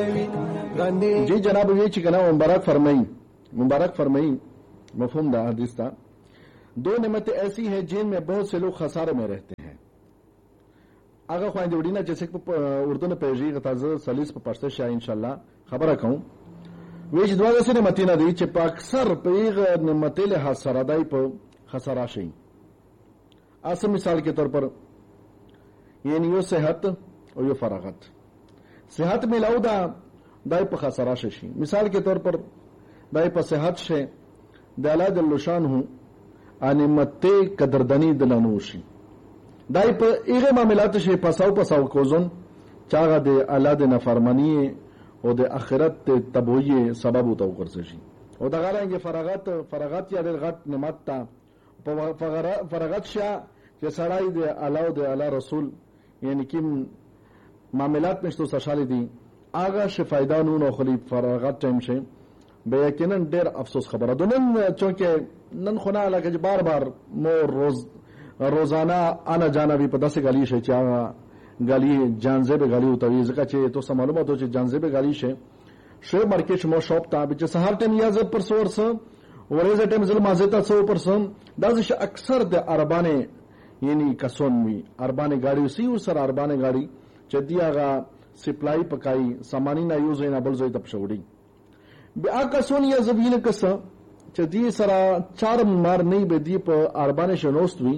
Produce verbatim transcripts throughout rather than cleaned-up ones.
जी जनाब ये चिकना मुबारक फरमाई मुबारक फरमाई मफहूम दा हदीस था। दो नेमतें ऐसी हैं जिनमें बहुत से लोग खसारे में रहते हैं। अगर ख्वाहिश उड़ी ना जैसे उर्दू में पेजी गताज सलीस पर पढ़ते शाह इंशाल्लाह खबर कहूं वेज दुआ से नेमती ना दी चिप अक्सर पेग नेमते लिहाज सरादाई पर खसारा शई आस मिसाल के तौर पर यानी यो सेहत और यो फरागत सेहत मिलाऊ दा दाई पर खसारा शशी मिसाल के तौर पर दाई पर सेहत शे दाला दल्लुशान हूं आनिमते कदरदनी दलानूशी दाई पर इगे मामलात शे पसाव पसाव कोजन चागा दे अल्लाह दे नफरमानी और दे आखिरत तबोये सबब उताव करसशी और दगारा ये फरागत फरागत या गट निमत ता फरागत शा के सड़ाई दे अल्लाह दे अल्लाह रसूल यानी कि मामलात में तो सशाली दी आगा शे फायदा नून और खली फरागत टाइम शे बेयकिनन देर अफसोस खबर दोनन चूंकि नन खुना लगे बार बार मोर रोज रोजाना आना जाना भी पता से गाली शे चा गाली जानजेब गाली उतवी जका चे तो मालूमात हो जानजेब गाली शे शे मार्केट मो शॉप ता बिच सहार टाइम याज पर सोर्स वरेज टाइम जल माजेता सो पर सम दाज अक्सर द अरबाने यानी कसोनवी अरबाने गाड़ी उसी उसर अरबाने गाड़ी चदियागा सप्लाई पकाई सामानी ना यूज ना बल जोई तपशोड़ी बे कसोन या जबीन कस चदी सरा चार मार नहीं बेदी पर अरबाने शनोस्तवी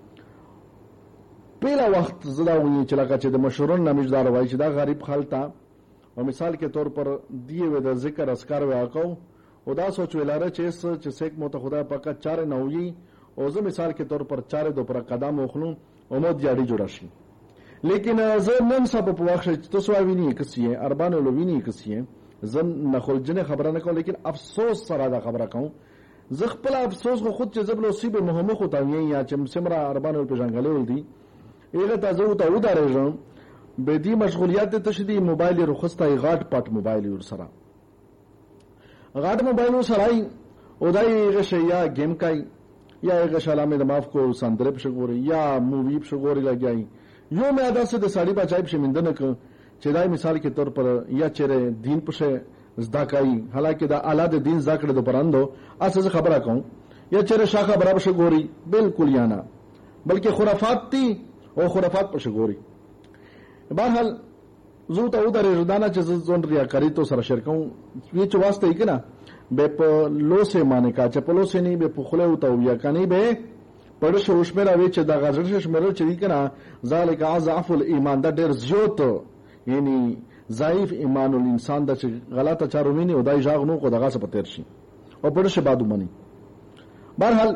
पहला वक्त जदा हुई चला का चे मशहूरन नामिजदार वाई चिदा गरीब खालता और मिसाल के तौर पर दिए वे जिक्र अस्कार वे आको उदा सोच वेलारे चेस चेक मोत खुदा पक्का चार नौई और जो मिसाल के तौर पर चार दो पर कदम ओखलू ओमोद जाड़ी जुड़ाशी लेकिन ज नन सब पवाख तो स्वावी नहीं कसी है अरबान लोवी नहीं कसी है जन नखल जने खबर न को लेकिन अफसोस सरादा खबर कहूं जखपला अफसोस को खुद जब लो सीबे मोहम्मद होता है या चमसमरा अरबान पे जंगले उल्दी एगा ताजो ता उदारे जम बेदी मशगूलियात तशदी मोबाइल रुखस्ता गाट पाट मोबाइल और सरा गाट मोबाइल सराई उदाई एगा शया गेम काई या एगा शाला में दमाफ को संदर्भ शगोरी या मूवी शगोरी लग गई यो में आदा से साड़ी बचाई शमिंदन क चेदाई मिसाल के तौर पर या चेरे दीन पुशे जदाकाई हालांकि दा आला दे दीन जाकड़े दो परंदो आसे से खबर कहूं या चेरे शाखा बराबर शगोरी बिल्कुल याना बल्कि खुराफात थी और खुराफात पर शगोरी बहरहाल जू तो उधर रुदाना चीज जोन रिया करी तो सर शेर कहूं ये चो वास्ते ही ना बे लो से माने का चपलो से नहीं बे पुखले उता हुआ का नहीं बे पड़श उशमेरा वे चदा गाजर शमेरो चली कना जालिक अज़अफुल ईमान दा देर ज्योत यानी ज़ाइफ ईमानुल इंसान दा गलत चारो मीनी उदाई जागनो को दगा से पतेरशी और पड़श बादू मनी बहरहाल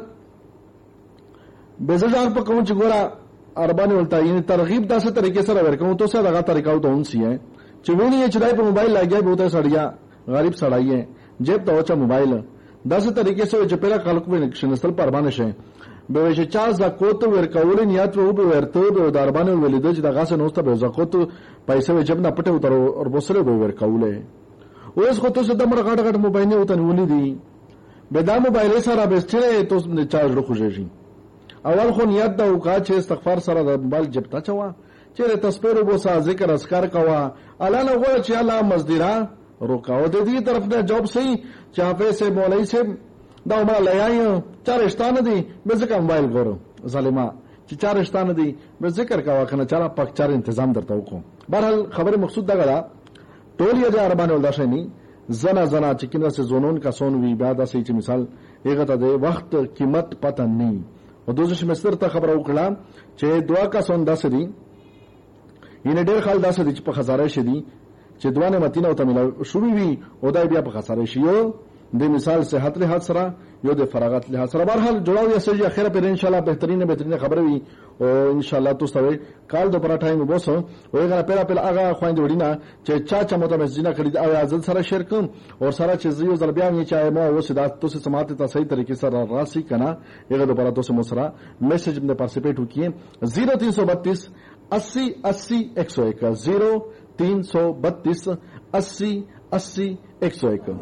बेजजार पर कहूं गोरा अरबानी बोलता यानी तरगीब दा से तरीके से रवर कहूं तो से लगा तरीका तो उनसी है चिवेनी ये चुराई पर मोबाइल लग गया बहुत सड़िया गरीब सड़ाई है जेब तो अच्छा मोबाइल दस तरीके से जो पेरा कालक में नस्ल पर अरबानिश है बेवेश चार जाकोत वर कौले नियत वो बे वरतो बे दरबाने वलिदो जिदा गासे नोस्ता बे जाकोत पैसे वे जब ना पटे उतर और बोसले बे वर कौले ओस को तो सदा मर गाट गाट मोबाइल ने उतन वली दी बेदा मोबाइल सारा बेस्टे तो चार्ज रो खुजेजी अवल खो नियत दा उका छे इस्तगफार सारा मोबाइल जबता चवा चेरे तस्बीर वो सा जिक्र अस्कार कवा अला न वो चे अल्लाह मजदिरा रोकाओ दे दी तरफ ने जॉब सही चाफे से मौलई से दा उमरा ले आई चार स्तान दी बेजिक मोबाइल गोरो जालिमा ची चार स्तान दी बेजिक्र का वाखना चारा पक चार इंतजाम दरता को बहरहाल खबर मकसूद दा गला टोलिया जा अरबान उल दशनी जना जना चिकिना से जोनोन का सोन वी बादा से ची मिसाल एगता दे वक्त कीमत पता नहीं और दूसरे मिस्टर ता खबर उकला चे दुआ का सोन दसदी इने डेर खाल दसदी च पखसारे शदी चे दुआ ने मतीना उता मिला शुरू भी ओदाय बिया पखसारे शियो दे मिसाल से हाथ लिहाज सरा यो दे फरागत लिहाज सरा बहरहाल जुड़ाओ या से आखिर पे इंशाल्लाह बेहतरीन बेहतरीन खबर हुई और इंशाल्लाह तो सवे काल दो परा टाइम बोसो ओएगा पेला पेला आगा ख्वाइन जोड़ीना चे चाचा मोता मस्जिदा खरीद आवे आजल सारा शेयर कम और सारा चीज यो जरबिया ये चाहे मो वो सिदा तो से समाते ता सही तरीके से राशि कना एगा दो परा तो से मोसरा मैसेज में पार्टिसिपेट हो किए जीरो तीन सौ बत्तीस अस्सी अस्सी एक सौ एक जीरो तीन सौ बत्तीस अस्सी अस्सी एक सौ एक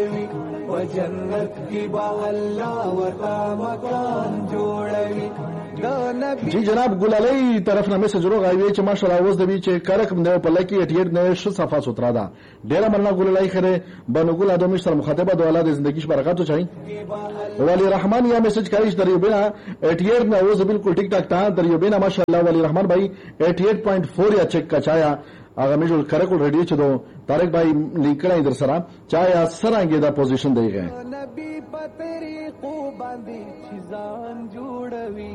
जन्नत की बाल्ला वता मकान जोड़वी جی جناب ګلالۍ طرف نه میسج راغی چې ماشاءالله اوس د وی چې کرکم دی په لکی اٹیټ نه ش صفه سترا ده ډیر مننه ګلالۍ خره بنو ګل ادم سره مخاطبه د اولاد زندگیش برکات چای ولی رحمان یا میسج کاریش دریو بنا اٹیټ نه اوس بالکل ټیک ټاک تا دریو بنا ماشاءالله ولی رحمان بھائی अठासी पॉइंट चार या चेक का चाया आगा मेजल करकुल रेडियो चदो तारक भाई लिंक करा इधर सरा चाया सरांगे दा पोजीशन दे गए नबी पतरी को बांधी चिजान जुड़वी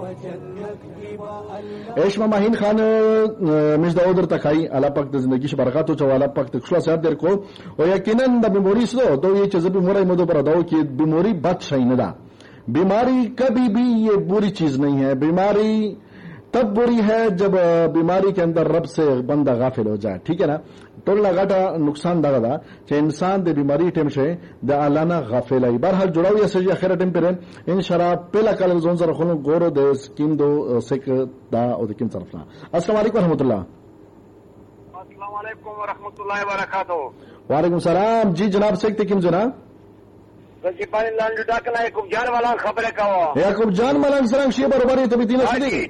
एशमा माहिन खान مجد اودر تکای الله پاک د زندگی ش برکات او چواله پاک تخلا صاحب در کو او یقینا د بیماری سره دو یہ چیز بیماری مدو پر داو کی بیماری بد شي نه ده बीमारी कभी भी ये बुरी चीज नहीं है बीमारी तब बुरी है जब बीमारी के अंदर रब से बंदा गाफिल हो जाए ठीक है ना टोला घाटा नुकसान दागा दा चे इंसान दे बीमारी टेम से द अलाना गाफिल है बहरहाल जुड़ाव या सजी आखिर टेम पर इंशाल्लाह पहला कल जोन जरा खोलो गोरो दे स्कीम दो सेक दा ओ दे किम तरफना अस्सलाम वालेकुम रहमतुल्लाह अस्सलाम वालेकुम व रहमतुल्लाहि व बरकातहू वालेकुम सलाम जी जनाब सेक ते किम जनाब जी पानी लांडू डाकना याकूब जान वाला खबर है कहो याकूब जान मलन सलाम शेबर बरोबर तो बितीना सदी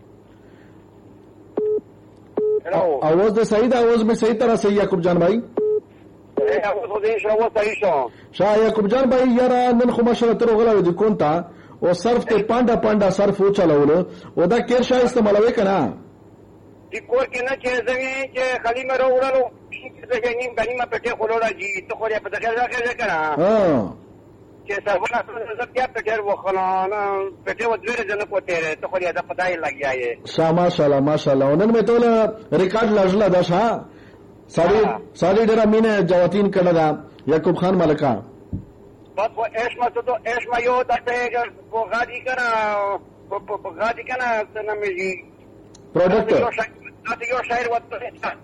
आवाज दे सही था आवाज में सही तरह से याकूब जान भाई शाह याकूब जान भाई यारा नन खुमाशा तर गला ودي كونتا او صرف ته پانډا پانډا صرف و چلاولو او دا کیر شاه استعمالوي کنه دي کور کې نه چې زمي چې خالي مې وروړلو چې نیم غنیمه پټه خلوړه جی ته خو یې په دغه ځای کې کنه ها چې سبا څه بیا پټه وخلانه پټه ودویره جن کوته ته خو یې دا پدای لګیاي شاه ماشاءالله ماشاءالله ونن مې ټول ریکارډ لاجلا دا شاه ساړي ساړي ډېر مینه جواتین کړه دا یعقوب خان ملکا بس وہ ایشما تو ایشما یو دته وہ غادي کنه په غادي کنه څنګه مې پروډکټ یو شاعر وته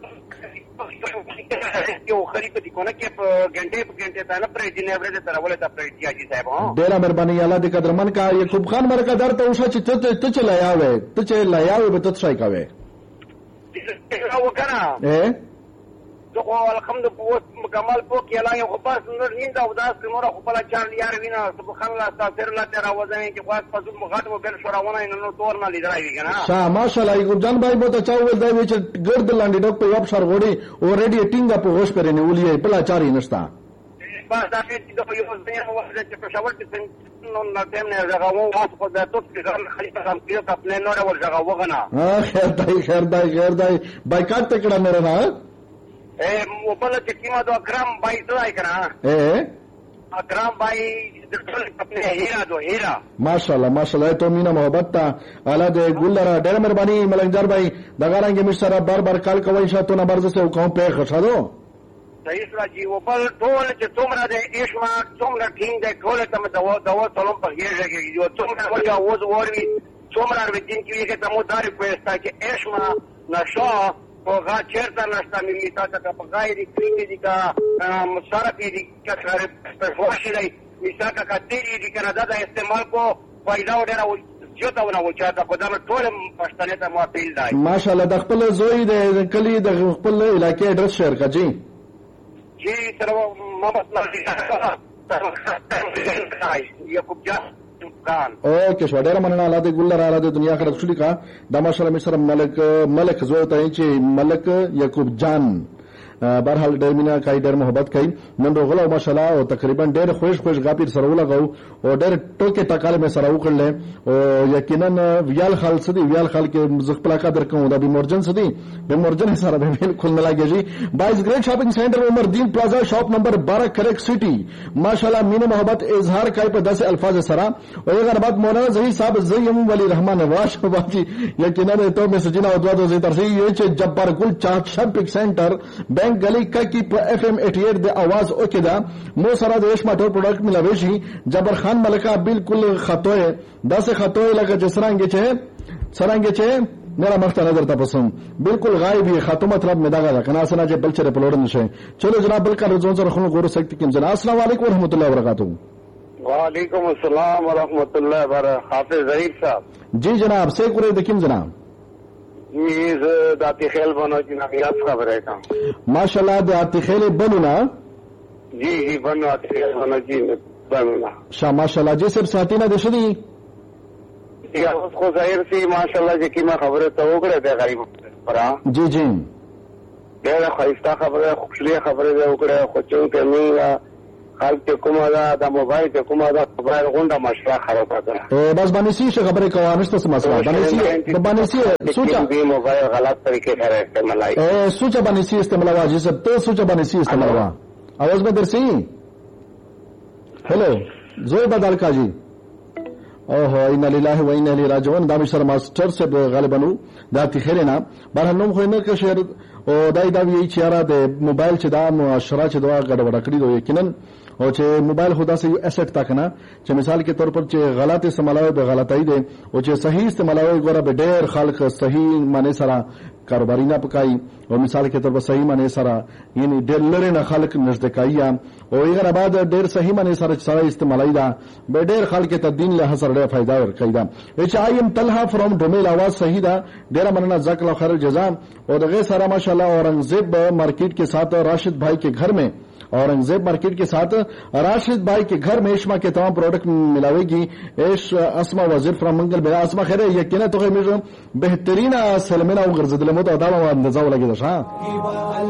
یو خریب دي کنه کې په غنټه په غنټه ته نه پرې دي نه ورته تر ولې ته پرې دی اجي صاحب ها ډېر مهرباني الله دې قدرمن کا یعقوب خان مرکه درته اوسه چې ته ته چلایا وې ته چلایا وې به ته څه کاوه او کنه اے دغه الحمدلله مکمل په کې اعلان یو خبر نور نیند او داس نور خپل چار یار وینا سبحان الله تاسو الله تعالی وځي چې خاص په څو مخاطب بل شورونه نو تور نه لیدای کنه شاه ماشاءالله یعقوب جان بھائی بہت اچھا ول دی چې ګرد لاندې ډوک په وب شر غوړي اوريډي ټینګه په غوښ پرې نه ولې بلا چاري نشتا بس دا چې د یو ځای په وخت چې په شاول کې نو نه تم نه زغاو او په د توپ کې خلیفہ هم کې خپل نور ول زغاو غنا ها خیر دای خیر دای خیر دای بایکاټ تکړه مې نه اے موبایل چې کیما دو اکرام بھائی ځای کړه اے اکرام بھائی اپنے ہیرا دو ہیرا ماشاءاللہ ماشاءاللہ تو مینا محبت تا اعلی دے ګلرا ډېر مهرباني ملنګجار بھائی دغارانګ می سره بار بار کال کوي شاته نمبر زسه کوم په خښادو صحیح سره جی و بل ټول چې څومره د ایشما څومره ټینګ د ټول ته دوا دوا ټولم په هیڅ کې یو څومره وجه وځ وروي څومره ورتین کې کې ته مو دار کوستا چې ایشما نشا په غا چیرته نشته مې تاسو ته په غیر کړی دي کا مشارک دي کا سره په فوشي دی میثاق کا تیری دي کنه دا استعمال کو فائدہ وړه جو تا ونه و چاته په دغه ټول پښتنه ته مو اپیل دی ماشاءالله د خپل زوی د کلی د خپل علاقې اډرس شیر کا جی جی سره محمد نبی یعقوب جان اوکے شو ډېر مننه الله دې ګل را د دنیا خراب شولې کا د ماشاءالله مصر ملک ملک زوی ته چې ملک یعقوب جان برحال ډېر مینا کوي ډېر محبت کوي نن غلا ماشاءالله او تقریبا ډېر خوش خوش غاپیر سره ولګاو او ډېر ټوکې ټکاله مې سره وکړل او یقینا ویال خال سدي ویال خال کې زغپلا کا در کوم دا بیمورجن سدي بیمورجن سره به بالکل نه لګیږي بایز گریٹ شاپنگ سینٹر عمر دین پلازا شاپ نمبر بارہ کریک سٹی ماشاءالله مینا محبت اظهار کوي په داسې الفاظ سره او اگر بعد مولانا زہی صاحب زیم ولی رحمان واش باجی یقینا ته میسجونه او دعا دوزي ترسي یو چې جبار ګل چاک شاپنگ سینٹر گلی کا کی په اف ام اٹھاسی د आवाज او کدا مو سره د اشما ټول پروډکټ ملاوي شي جبر خان ملکا بالکل خطوه داسې خطوه لکه جسرانګه چې سرانګه چې میرا مخته نظر تاسو بالکل غایب ہے خاتمه مطلب میں داغا کنا سنا چې بل چره پلوړ نشه چلو جناب بل کا زون سره خونو ګورو سکتی کیم جناب السلام علیکم ورحمۃ اللہ وبرکاتہ وعلیکم السلام ورحمۃ اللہ وبرکاتہ حافظ ظریف صاحب جی جناب سے کرے دکیم جناب میز داتی خیل بنو جناب یاد خبر ہے کا ماشاءاللہ داتی خیل بنو نا جی جی بنو داتی خیل بنو جی بنو نا شاہ ماشاءاللہ جی سب ساتھی نا دشدی یا اوس خو ظاهر سي ماشاءالله چې کیما خبره ته وکړه د غریب پرا جی جی ډېر خاصه خبره خوشاله خبره وکړه خو چې موږ خلک کومه دا د موبایل ته کومه دا موبایل غونډه مشره خرابه ده بس باندې سي خبره کوه نشته څه مسله باندې سي باندې سي سوچا دې موبایل غلط طریقې سره استعمالای اے سوچا باندې سي استعمال واجب سب ته سوچا باندې سي استعمال وا आवाज में दरसी हेलो जोर बदल का जी ओहो इन्ना लिल्लाहि व इन्ना इलैहि राजिऊन دا مشر ماستر سے غالبا دا تخیرنا بهر نوم خو نه کې شعر او دای دا وی چې را د موبایل چې دا معاشره چې دا غډوډه کړی دوی یقینا او چې موبایل خدا سے یو اسټ تا کنه چې مثال کے طور پر چې غلط استعمالوي به غلطای دي او چې صحیح استعمالوي ګوره به ډېر خلک صحیح معنی سره کاروباری نه پکای او مثال کے طور پر صحیح معنی سره یعنی ډېر لري نه خلک نزدکای او یې بعد ډېر صحیح معنی سره سره استعمالای دا به ډېر خلک ته دین له سره ډېر فائدہ ورکړي دا چې ایم طلحه فرام ډومیل आवाज صحیح دا ډېر مننه جزاک الله خیر جزا اور دغه سره ماشاءالله औरंगजेब मार्केट के साथ राशिद भाई के घर में औरंगजेब मार्केट के साथ राशिद भाई के घर में इश्मा के तमाम प्रोडक्ट मिलावेगी एश अस्मा वजीर फ्रॉम मंगल बेला अस्मा खैर यकीना तो बेहतरीन सलमेना और गर्जदल मत अदा व अंदाजा लगे दशा